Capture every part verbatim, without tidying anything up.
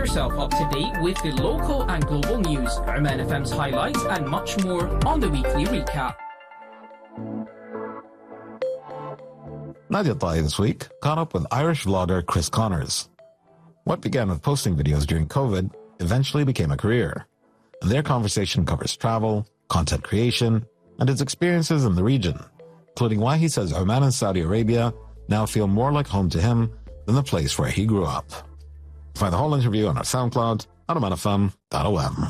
yourself up to date with the local and global news, Oman F M's highlights and much more on the weekly recap. Nadia Ta'i this week caught up with Irish vlogger Chris Connors. What began with posting videos during COVID eventually became a career, and their conversation covers travel, content creation, and his experiences in the region, including why he says Oman and Saudi Arabia now feel more like home to him than the place where he grew up. Find the whole interview on our SoundCloud at oman f m dot o m.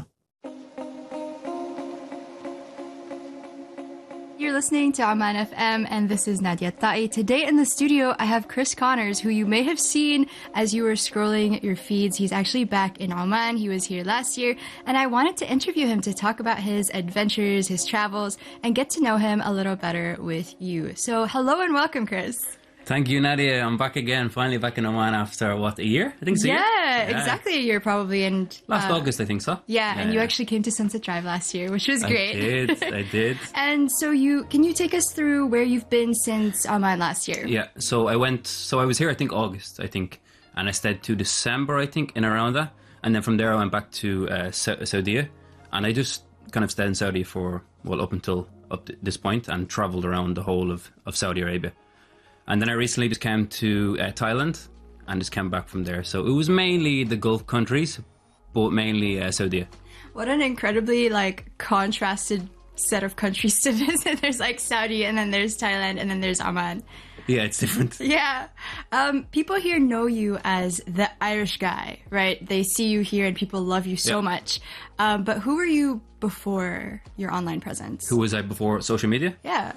You're listening to Oman F M, and this is Nadia Ta'i. Today in the studio, I have Chris Connors, who you may have seen as you were scrolling your feeds. He's actually back in Oman. He was here last year, and I wanted to interview him to talk about his adventures, his travels, and get to know him a little better with you. So hello and welcome, Chris. Thank you, Nadia. I'm back again, finally back in Oman after, what, a year? I think it's a yeah, year? Yeah, exactly a year probably. And Last uh, August, I think so. Yeah, yeah and you yeah. actually came to Sunset Drive last year, which was great. I did, I did. And so you, can you take us through where you've been since Oman last year? Yeah, so I went, so I was here, I think, August, I think. And I stayed to December, I think, in around that. And then from there I went back to uh, Sa- Saudi. And I just kind of stayed in Saudi for, well, up until up to this point and travelled around the whole of, of Saudi Arabia. And then I recently just came to uh, Thailand and just came back from there. So it was mainly the Gulf countries, but mainly uh, Saudi. What an incredibly like contrasted set of countries to visit. There's like Saudi, and then there's Thailand, and then there's Oman. Yeah, it's different. Yeah. Um, people here know you as the Irish guy, right? They see you here and people love you so yep. much. Um, but who were you before your online presence? Who was I before social media? Yeah.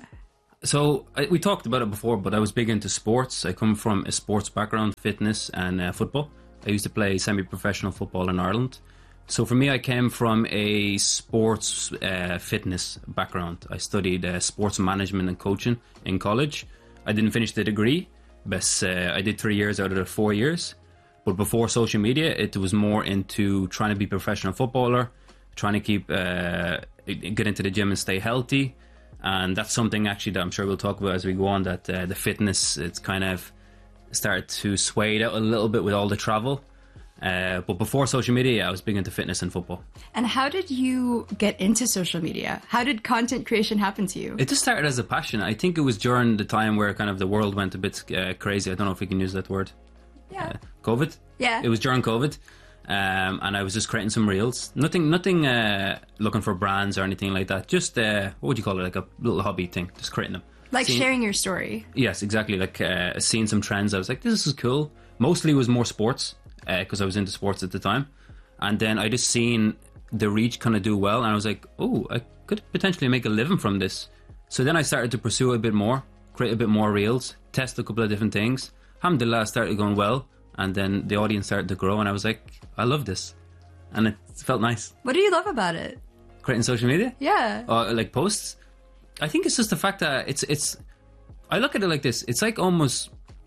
So I, we talked about it before, but I was big into sports. I come from a sports background, fitness and uh, football. I used to play semi-professional football in Ireland. So for me, I came from a sports uh, fitness background. I studied uh, sports management and coaching in college. I didn't finish the degree, but uh, I did three years out of the four years. But before social media, it was more into trying to be a professional footballer, trying to keep uh, get into the gym and stay healthy. And that's something actually that I'm sure we'll talk about as we go on, that uh, the fitness, it's kind of started to sway out a little bit with all the travel. Uh, but before social media, yeah, I was big into fitness and football. And how did you get into social media? How did content creation happen to you? It just started as a passion. I think it was during the time where kind of the world went a bit uh, crazy. I don't know if we can use that word. Yeah. Uh, COVID? Yeah. It was during COVID. Um, and I was just creating some reels. Nothing nothing uh, looking for brands or anything like that. Just, uh, what would you call it? Like a little hobby thing. Just creating them. Like seeing, sharing your story. Yes, exactly. Like uh, seeing some trends. I was like, this is cool. Mostly it was more sports, because uh, I was into sports at the time. And then I just seen the reach kind of do well. And I was like, oh, I could potentially make a living from this. So then I started to pursue it a bit more, create a bit more reels, test a couple of different things. Alhamdulillah, started going well. And then the audience started to grow, and I was like, I love this. And it felt nice. What do you love about it? Creating social media? Yeah. Uh, like posts? I think it's just the fact that it's, it's I look at it like this. It's like almost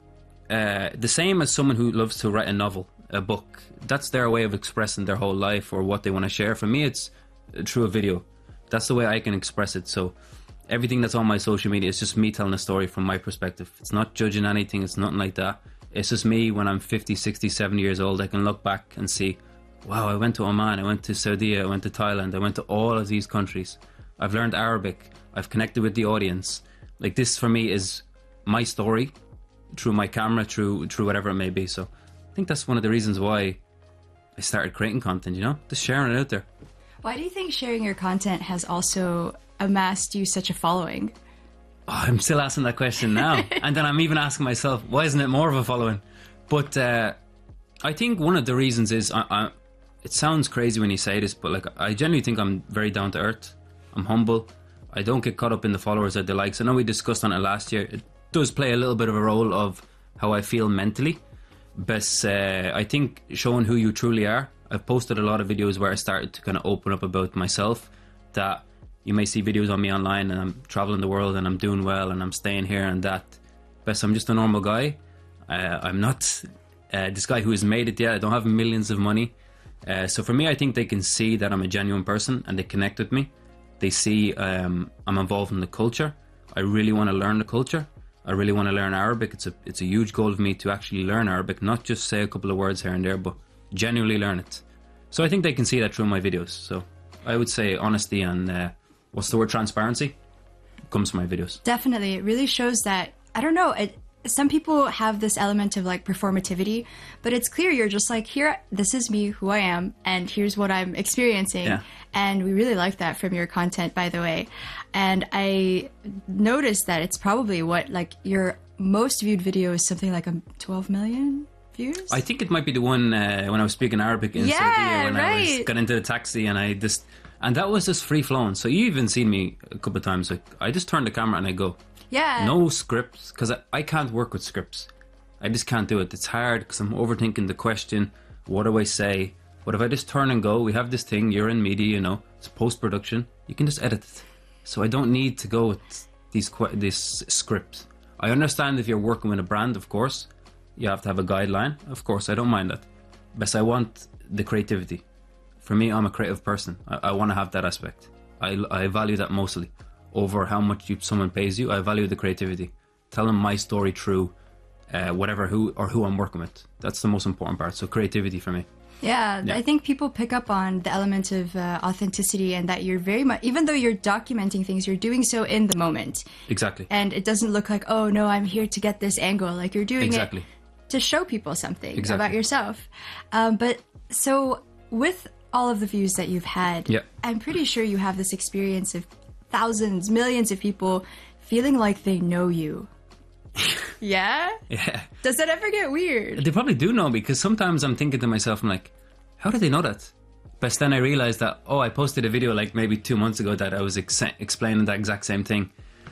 uh, the same as someone who loves to write a novel, a book. That's their way of expressing their whole life or what they want to share. For me, it's through a video. That's the way I can express it. So everything that's on my social media is just me telling a story from my perspective. It's not judging anything. It's nothing like that. It's just me when I'm fifty, sixty, seventy years old. I can look back and see, wow, I went to Oman, I went to Saudi, I went to Thailand, I went to all of these countries. I've learned Arabic. I've connected with the audience. Like, this for me is my story through my camera, through through whatever it may be. So I think that's one of the reasons why I started creating content, you know, just sharing it out there. Why do you think sharing your content has also amassed you such a following? Oh, I'm still asking that question now. And then I'm even asking myself, why isn't it more of a following? But uh, I think one of the reasons is, I, I, it sounds crazy when you say this, but like I genuinely think I'm very down to earth. I'm humble. I don't get caught up in the followers or the likes. I know we discussed on it last year. It does play a little bit of a role of how I feel mentally. But uh, I think showing who you truly are. I've posted a lot of videos where I started to kind of open up about myself, that you may see videos on me online and I'm traveling the world and I'm doing well and I'm staying here and that. But I'm just a normal guy. Uh, I'm not uh, this guy who has made it yet. I don't have millions of money. Uh, so for me, I think they can see that I'm a genuine person and they connect with me. They see um, I'm involved in the culture. I really want to learn the culture. I really want to learn Arabic. It's a it's a huge goal of me to actually learn Arabic, not just say a couple of words here and there, but genuinely learn it. So I think they can see that through my videos. So I would say honesty and uh, what's the word, transparency, comes from my videos. Definitely. It really shows that, I don't know, it, some people have this element of like performativity, but it's clear you're just like, here, this is me, who I am, and here's what I'm experiencing. Yeah. And we really like that from your content, by the way. And I noticed that it's probably what, like, your most viewed video is something like a twelve million views? I think it might be the one uh, when I was speaking Arabic in Yeah, Saudiya, when I was, right. got into the taxi and I just, and that was just free flowing. So you even seen me a couple of times, like, I just turn the camera and I go. Yeah. No scripts, because I, I can't work with scripts. I just can't do it. It's hard because I'm overthinking the question. What do I say? But if I just turn and go, we have this thing, you're in media, you know, it's post-production. You can just edit it. So I don't need to go with these que- this scripts. I understand if you're working with a brand, of course, you have to have a guideline. Of course, I don't mind that. But I want the creativity. For me, I'm a creative person. I, I want to have that aspect. I, I value that mostly. Over how much you, someone pays you, I value the creativity. Tell them my story through uh, whatever who or who I'm working with. That's the most important part. So creativity for me. Yeah, Yeah. I think people pick up on the element of uh, authenticity, and that you're very much, even though you're documenting things, you're doing so in the moment. Exactly. And it doesn't look like, oh no, I'm here to get this angle. Like, you're doing Exactly. it to show people something Exactly. about yourself. Um, but so with all of the views that you've had, Yeah. I'm pretty sure you have this experience of thousands, millions of people feeling like they know you. Yeah? Yeah. Does that ever get weird? They probably do know, because sometimes I'm thinking to myself, I'm like, how do they know that? But then I realized that, oh, I posted a video like maybe two months ago that I was ex- explaining that exact same thing.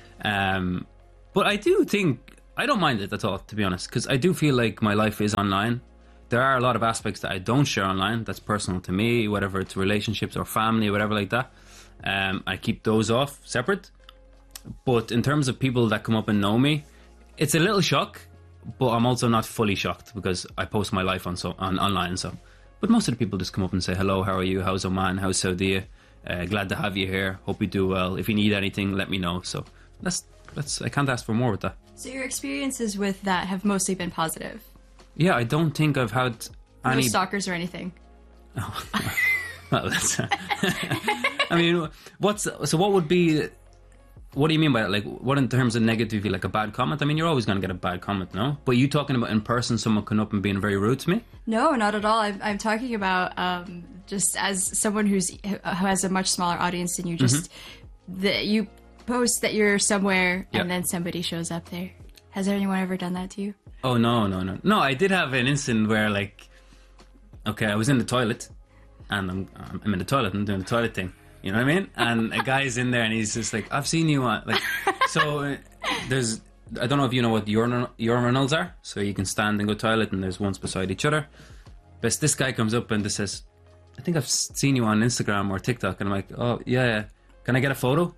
Um, but I do think, I don't mind it at all, to be honest, because I do feel like my life is online. There are a lot of aspects that I don't share online that's personal to me, whether it's relationships or family, whatever like that. Um, I keep those off separate. But in terms of people that come up and know me, it's a little shock, but I'm also not fully shocked because I post my life on so on online. So, but most of the people just come up and say, hello, how are you? How's Oman? How's Saudi? Uh, glad to have you here. Hope you do well. If you need anything, let me know. So that's that's I can't ask for more with that. So your experiences with that have mostly been positive. Yeah, I don't think I've had No any stalkers or anything. Well, that's, I mean, what's so? What would be? What do you mean by that? Like, what in terms of negativity? Like a bad comment? I mean, you're always going to get a bad comment, no? But you talking about in person, someone coming up and being very rude to me? No, not at all. I'm, I'm talking about um, just as someone who's who has a much smaller audience than you. Just that you post that you're somewhere Yeah. and then somebody shows up there. Has anyone ever done that to you? Oh no, no, no, no! I did have an instant where, like, okay, I was in the toilet, and I'm I'm in the toilet and doing the toilet thing. You know what I mean? And a guy's in there and he's just like, I've seen you on, like, so uh, there's, I don't know if you know what urinal, urinals are. So you can stand and go toilet and there's ones beside each other. But this guy comes up and just says, I think I've seen you on Instagram or TikTok. And I'm like, oh, yeah, yeah. Can I get a photo?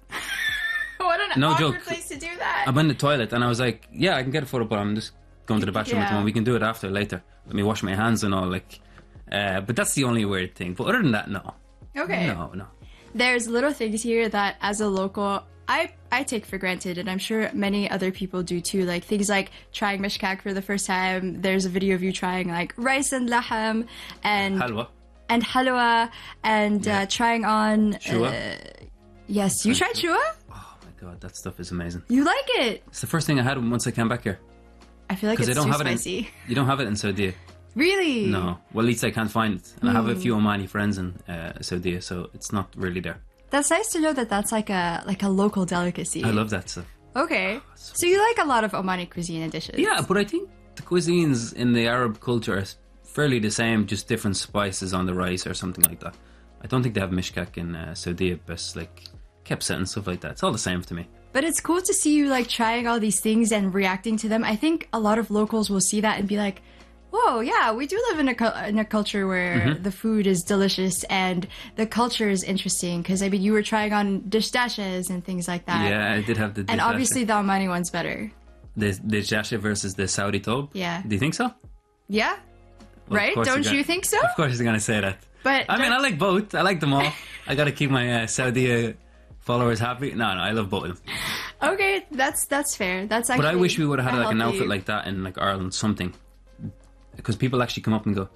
What an No awkward joke. place to do that. I'm in the toilet and I was like, yeah, I can get a photo, but I'm just going to the bathroom at the Yeah. moment. We can do it after, later. Let me wash my hands and all, like, uh, but that's the only weird thing. But other than that, no. Okay. No, no. There's little things here that as a local I, I take for granted, and I'm sure many other people do too, like things like trying mishkak for the first time. There's a video of you trying like rice and laham and Halwa. and halwa and Yeah. uh, trying on Shua. uh, yes, you tried shua? Oh my god, that stuff is amazing. You like it? It's the first thing I had once I came back here. I feel like it's Because they don't too have it spicy. in, you don't have it in Saudi. Really? No. Well, at least I can't find it. And I have a few Omani friends in uh, Saudi, so it's not really there. That's nice to know that that's like a like a local delicacy. I love that stuff. Okay. So you like a lot of Omani cuisine and dishes? Yeah, but I think the cuisines in the Arab culture are fairly the same, just different spices on the rice or something like that. I don't think they have mishkak in uh, Saudi, but it's like kebsat and stuff like that. It's all the same to me. But it's cool to see you like trying all these things and reacting to them. I think a lot of locals will see that and be like, whoa, yeah, we do live in a, cu- in a culture where Mm-hmm. the food is delicious and the culture is interesting. Because, I mean, you were trying on dish dashes and things like that. Yeah, I did have the And dish obviously the Omani one's better. the the jashe versus the Saudi tob. Yeah. Do you think so? Yeah? Well, of right? course Don't you're you gonna- think so? Of course you're gonna say that. But I mean, don't- I like both. I like them all. I gotta keep my uh, Saudi uh, followers happy. No, no, I love both of them. Okay, that's that's fair. That's actually But I wish we would have had a like an healthy- outfit like that in like Ireland, something. Because people actually come up and go,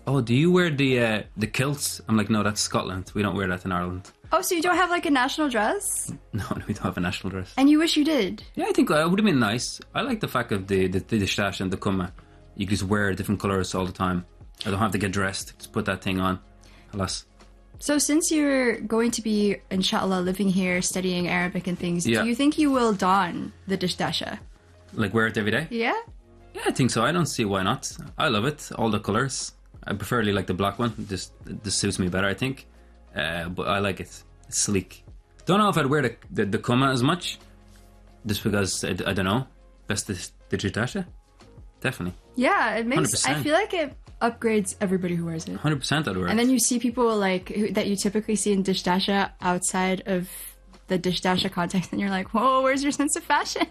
"Oh, do you wear the uh, the kilts?" I'm like, "No, that's Scotland. We don't wear that in Ireland." Oh, so you don't have like a national dress? No, we don't have a national dress. And you wish you did? Yeah, I think uh, it would have been nice. I like the fact of the the, the distash and the cumma. You can just wear different colours all the time. I don't have to get dressed. Just put that thing on. Alas. So since you're going to be, inshallah, living here, studying Arabic and things, Yeah. do you think you will don the dishdasha? Like wear it every day? Yeah? Yeah, I think so. I don't see why not. I love it. All the colours. I preferably like the black one. This this suits me better, I think. Uh, but I like it. It's sleek. Don't know if I'd wear the the, the cumma as much. Just because, I, I don't know. Best the, the jitasha? Definitely. Yeah, it makes, one hundred percent. I feel like it upgrades everybody who wears it. one hundred percent I'd wear it. And then you see people like who, that you typically see in dishdasha outside of the dishdasha context, and you're like, whoa, where's your sense of fashion?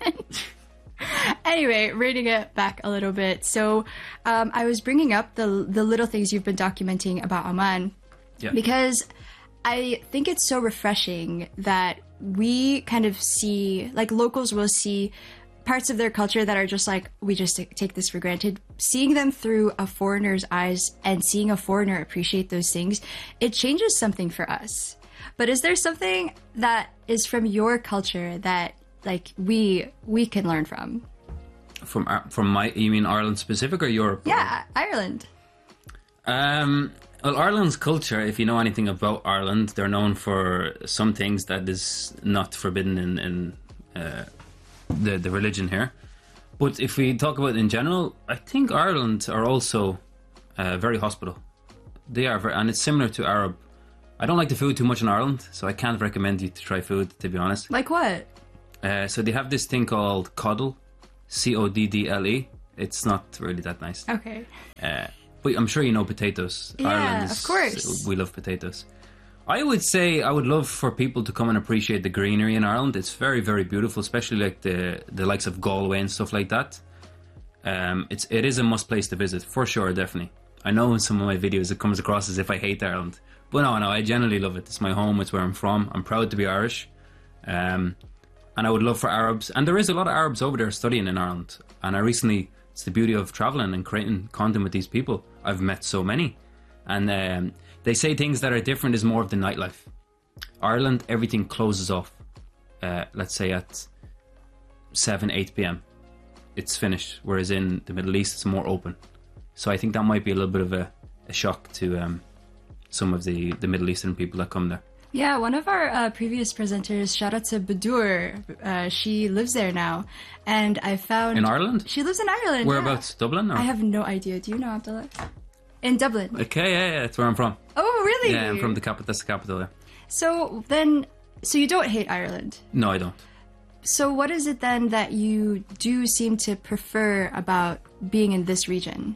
Anyway, reining it back a little bit. So um, I was bringing up the the little things you've been documenting about Oman Yeah. because I think it's so refreshing that we kind of see, like locals will see parts of their culture that are just like, we just take this for granted. Seeing them through a foreigner's eyes and seeing a foreigner appreciate those things, it changes something for us. But is there something that is from your culture that like we we can learn from? From Ar- from my, you mean Ireland specific or Europe? Yeah, Ireland. Um, well, Ireland's culture, if you know anything about Ireland, they're known for some things that is not forbidden in, in uh, the, the religion here. But if we talk about it in general, I think Ireland are also uh, very hospitable. They are, very, and it's similar to Arab. I don't like the food too much in Ireland, so I can't recommend you to try food, to be honest. Like what? Uh, so they have this thing called coddle, C O D D L E. It's not really that nice. Okay. Uh, but I'm sure you know potatoes. Yeah, Ireland is, of course. We love potatoes. I would say I would love for people to come and appreciate the greenery in Ireland. It's very, very beautiful, especially like the the likes of Galway and stuff like that. Um, it's it is a must place to visit for sure, definitely. I know in some of my videos it comes across as if I hate Ireland, but no, no, I generally love it. It's my home. It's where I'm from. I'm proud to be Irish. Um, and I would love for Arabs, and there is a lot of Arabs over there studying in Ireland. And I recently, it's the beauty of traveling and creating content with these people. I've met so many, and um, they say things that are different is more of the nightlife. Ireland, everything closes off. Uh, let's say at seven, eight p.m. It's finished. Whereas in the Middle East, it's more open. So I think that might be a little bit of a, a shock to um, some of the, the Middle Eastern people that come there. Yeah, one of our uh, previous presenters, shout out to Badur, uh, she lives there now. And I found... In Ireland? She lives in Ireland. Whereabouts? Yeah. Dublin? Or? I have no idea. Do you know, Abdullah? In Dublin. Okay, yeah, yeah, that's where I'm from. Oh, really? Yeah, I'm from the capital. That's the capital, yeah. So then, so you don't hate Ireland? No, I don't. So what is it then that you do seem to prefer about being in this region?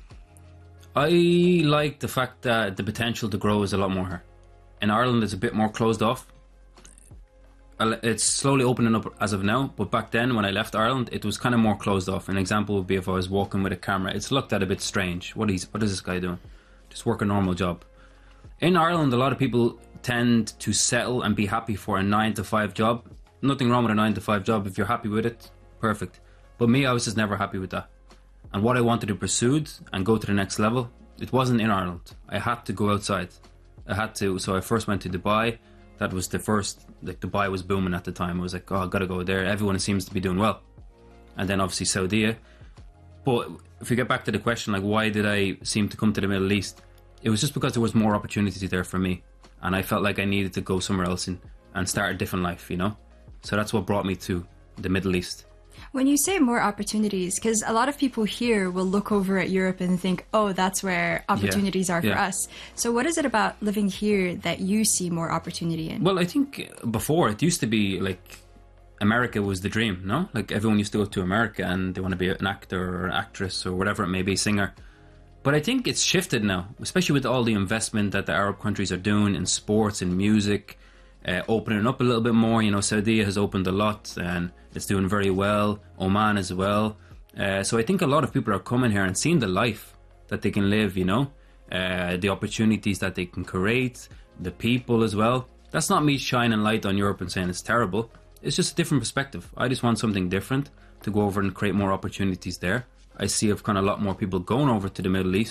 I like the fact that the potential to grow is a lot more here. In Ireland, it's a bit more closed off. It's slowly opening up as of now, but back then when I left Ireland, it was kind of more closed off. An example would be if I was walking with a camera. It's looked at a bit strange. What is what is this guy doing? Just work a normal job. In Ireland, a lot of people tend to settle and be happy for a nine to five job. Nothing wrong with a nine to five job. If you're happy with it, perfect. But me, I was just never happy with that. And what I wanted to pursue and go to the next level, it wasn't in Ireland. I had to go outside. I had to. So I first went to Dubai. That was the first, like Dubai was booming at the time. I was like, oh, I gotta go there. Everyone seems to be doing well. And then obviously Saudi. But if we get back to the question, like why did I seem to come to the Middle East? It was just because there was more opportunity there for me. And I felt like I needed to go somewhere else and, and start a different life, you know? So that's what brought me to the Middle East. When you say more opportunities, because a lot of people here will look over at Europe and think, oh, that's where opportunities yeah. are for yeah. us. So what is it about living here that you see more opportunity in? Well, I think before it used to be like America was the dream, no? Like everyone used to go to America and they want to be an actor or an actress or whatever it may be, singer. But I think it's shifted now, especially with all the investment that the Arab countries are doing in sports and music, uh, opening up a little bit more. You know, Saudi has opened a lot and it's doing very well. Oman as well. Uh, so I think a lot of people are coming here and seeing the life that they can live, you know, uh, the opportunities that they can create, the people as well. That's not me shining light on Europe and saying it's terrible. It's just a different perspective. I just want something different to go over and create more opportunities there. I see of kind of a lot more people going over to the Middle East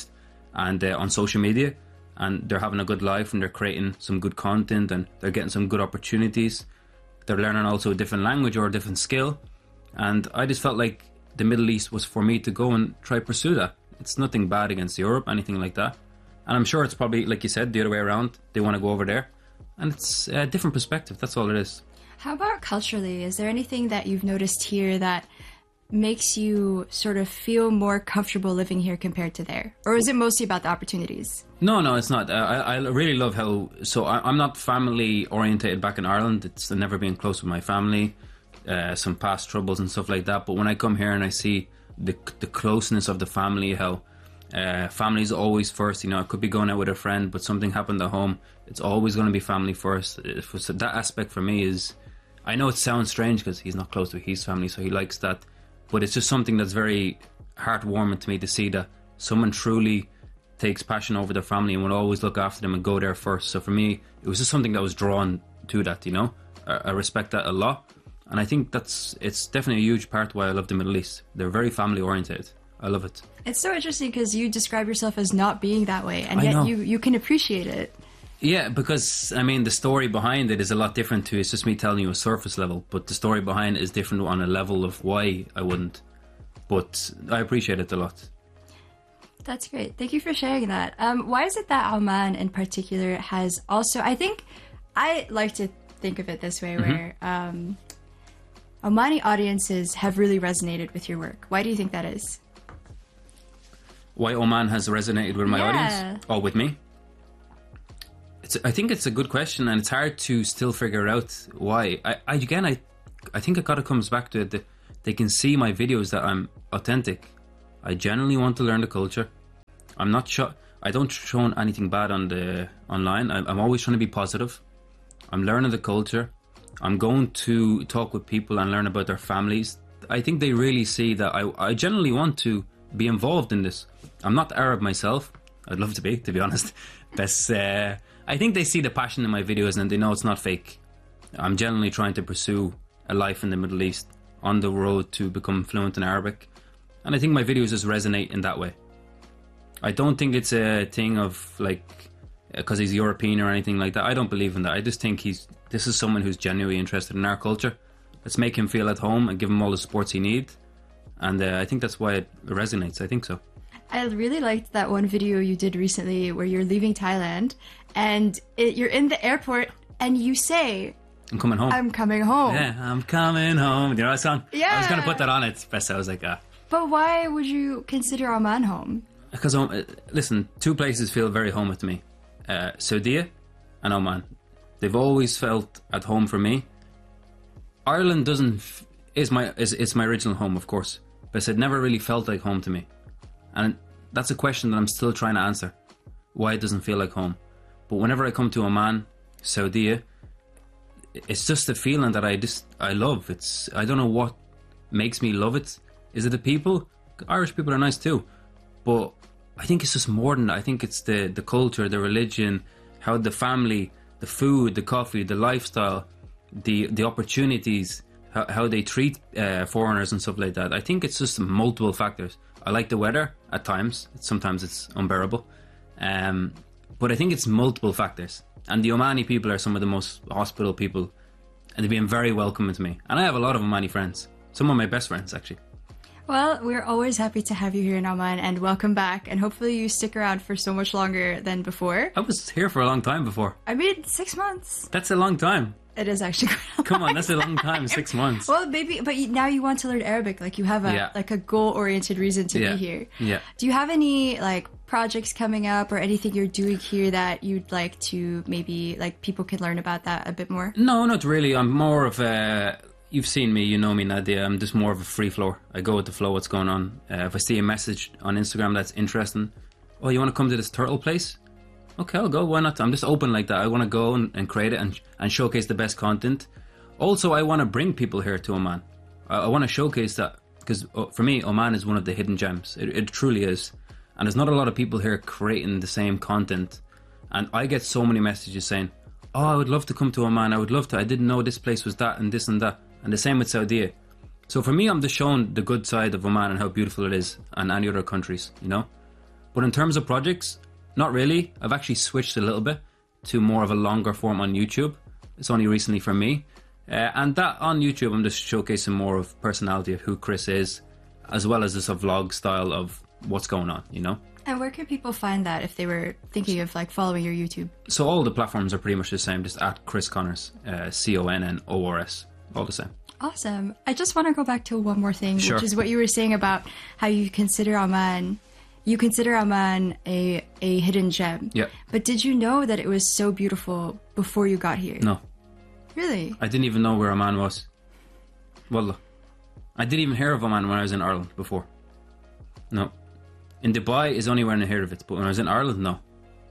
and uh, on social media, and they're having a good life and they're creating some good content and they're getting some good opportunities. They're learning also a different language or a different skill, and I just felt like the Middle East was for me to go and try pursue that. It's nothing bad against Europe, anything like that, and I'm sure it's probably, like you said, the other way around. They want to go over there, and it's a different perspective. That's all it is. How about culturally? Is there anything that you've noticed here that makes you sort of feel more comfortable living here compared to there? Or is it mostly about the opportunities? No, no, it's not. Uh, I, I really love how... So I, I'm not family orientated back in Ireland. It's I've never been close with my family, uh, some past troubles and stuff like that. But when I come here and I see the the closeness of the family, how uh, family's always first. You know, I could be going out with a friend, but something happened at home. It's always going to be family first. So that aspect for me is... I know it sounds strange because he's not close to his family, so he likes that. But it's just something that's very heartwarming to me to see that someone truly takes passion over their family and will always look after them and go there first. So for me, it was just something that was drawn to that, you know. I, I respect that a lot. And I think that's it's definitely a huge part why I love the Middle East. They're very family oriented. I love it. It's so interesting because you describe yourself as not being that way, and I yet know. you, you can appreciate it. Yeah, because, I mean, the story behind it is a lot different to, it's just me telling you a surface level, but the story behind it is different on a level of why I wouldn't. But I appreciate it a lot. That's great. Thank you for sharing that. Um, why is it that Oman in particular has also, I think, I like to think of it this way, Mm-hmm. where um, Omani audiences have really resonated with your work. Why do you think that is? Why Oman has resonated with my Yeah. audience? Or with me? It's, I think it's a good question, and it's hard to still figure out why. I, I again, I, I think it kind of comes back to it. That they can see my videos that I'm authentic. I genuinely want to learn the culture. I'm not sure. I don't show anything bad on the online. I'm, I'm always trying to be positive. I'm learning the culture. I'm going to talk with people and learn about their families. I think they really see that I, I genuinely want to be involved in this. I'm not Arab myself. I'd love to be, to be honest. That's. Uh, I think they see the passion in my videos and they know it's not fake. I'm genuinely trying to pursue a life in the Middle East on the road to become fluent in Arabic. And I think my videos just resonate in that way. I don't think it's a thing of like, because he's European or anything like that. I don't believe in that. I just think he's this is someone who's genuinely interested in our culture. Let's make him feel at home and give him all the supports he needs. And uh, I think that's why it resonates. I think so. I really liked that one video you did recently where you're leaving Thailand and it, you're in the airport and you say, I'm coming home. I'm coming home. Yeah, I'm coming home. You know that song? Yeah. I was going to put that on it. Best I was like, ah. But why would you consider Oman home? Because, um, listen, two places feel very home to me. Uh, Saudi and Oman. They've always felt at home for me. Ireland doesn't... F- is my is, is my original home, of course. But it never really felt like home to me. And that's a question that I'm still trying to answer. Why it doesn't feel like home. But whenever I come to Oman, Saudi, it's just a feeling that I just I love. It's I don't know what makes me love it. Is it the people? Irish people are nice too. But I think it's just more than that. I think it's the, the culture, the religion, how the family, the food, the coffee, the lifestyle, the the opportunities, how, how they treat uh, foreigners and stuff like that. I think it's just multiple factors. I like the weather at times. Sometimes it's unbearable. Um, but I think it's multiple factors. And the Omani people are some of the most hospitable people. And they've been very welcoming to me. And I have a lot of Omani friends. Some of my best friends, actually. Well, we're always happy to have you here in Oman and welcome back. And hopefully you stick around for so much longer than before. I was here for a long time before. I mean, six months. That's a long time. It is actually quite a Come long on, that's a long time, six months. Well, maybe, but you- now you want to learn Arabic. Like you have a Yeah. like a goal-oriented reason to Yeah. be here. Yeah. Do you have any like projects coming up or anything you're doing here that you'd like to maybe like people can learn about that a bit more? No, not really. I'm more of a... You've seen me, you know me, Nadia. I'm just more of a free flow. I go with the flow, what's going on. Uh, if I see a message on Instagram that's interesting, oh, you want to come to this turtle place? Okay, I'll go. Why not? I'm just open like that. I want to go and, and create it and, and showcase the best content. Also, I want to bring people here to Oman. I, I want to showcase that because uh, for me, Oman is one of the hidden gems. It, it truly is. And there's not a lot of people here creating the same content. And I get so many messages saying, oh, I would love to come to Oman. I would love to. I didn't know this place was that and this and that. And the same with Saudi. So for me, I'm just showing the good side of Oman and how beautiful it is and any other countries, you know. But in terms of projects, not really. I've actually switched a little bit to more of a longer form on YouTube. It's only recently for me. Uh, and that on YouTube, I'm just showcasing more of personality of who Chris is, as well as this a vlog style of what's going on, you know? And where can people find that if they were thinking of like following your YouTube? So all the platforms are pretty much the same, just at Chris Connors, uh, C O N N O R S, all the same. Awesome. I just want to go back to one more thing, Sure. which is what you were saying about how you consider Amman, you consider Amman a, a hidden gem. Yeah. But did you know that it was so beautiful before you got here? No, Really? I didn't even know where Oman was. Wallah. I didn't even hear of Oman when I was in Ireland before. No. In Dubai is only when I heard of it, but when I was in Ireland, no.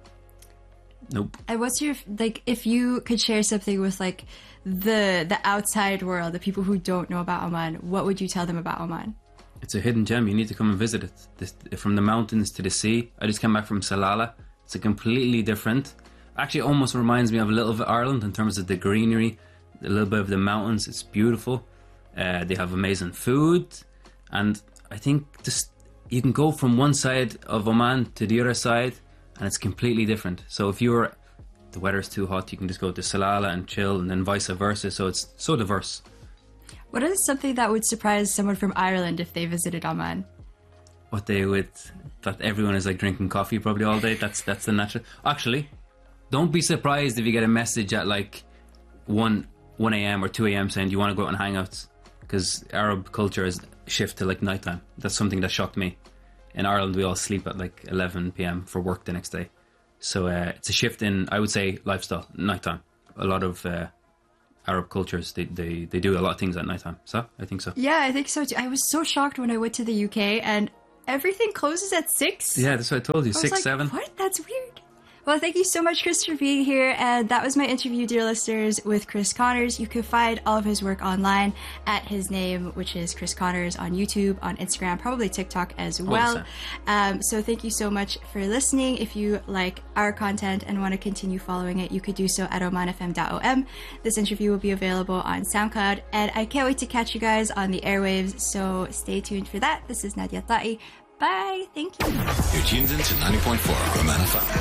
Nope. And what's your, like, if you could share something with like the the outside world, the people who don't know about Oman, what would you tell them about Oman? It's a hidden gem. You need to come and visit it. This, from the mountains to the sea. I just came back from Salalah. It's a completely different. Actually, it almost reminds me of a little bit of Ireland in terms of the greenery, a little bit of the mountains. It's beautiful. Uh, they have amazing food, and I think just you can go from one side of Oman to the other side, and it's completely different. So if you're the weather's too hot, you can just go to Salalah and chill, and then vice versa. So it's so diverse. What is something that would surprise someone from Ireland if they visited Oman? What they would that everyone is like drinking coffee probably all day. That's that's the natural. Actually, don't be surprised if you get a message at like one one a m or two a m saying, "Do you want to go out and hang out?" Because Arab culture is shift to like nighttime. That's something that shocked me. In Ireland, we all sleep at like eleven p m for work the next day. So uh, it's a shift in, I would say, lifestyle, nighttime. A lot of uh, Arab cultures, they, they, they do a lot of things at nighttime. So I think so. Yeah, I think so too. I was so shocked when I went to the U K and everything closes at six. Yeah, that's what I told you. I was Six, like, seven. What? That's weird. Well, thank you so much, Chris, for being here. And that was my interview, dear listeners, with Chris Connors. You can find all of his work online at his name, which is Chris Connors, on YouTube, on Instagram, probably TikTok as well. Um, so thank you so much for listening. If you like our content and want to continue following it, you could do so at oman f m dot o m. This interview will be available on SoundCloud. And I can't wait to catch you guys on the airwaves. So stay tuned for that. This is Nadia Ta'i. Bye. Thank you. You're tuned in to ninety point four Oman F M.